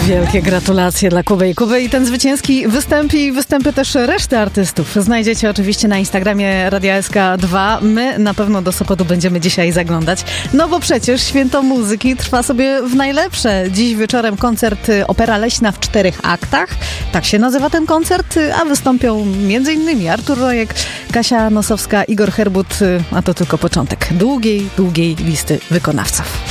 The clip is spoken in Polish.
Wielkie gratulacje dla Kuby i Kuby i ten zwycięski występ i występy też reszty artystów znajdziecie oczywiście na Instagramie Radia SK2. My na pewno do Sopotu będziemy dzisiaj zaglądać, no bo przecież święto muzyki trwa sobie w najlepsze. Dziś wieczorem koncert Opera Leśna w 4 aktach. Tak się nazywa ten koncert, a wystąpią m.in. Artur Rojek, Kasia Nosowska, Igor Herbut, a to tylko początek długiej listy wykonawców.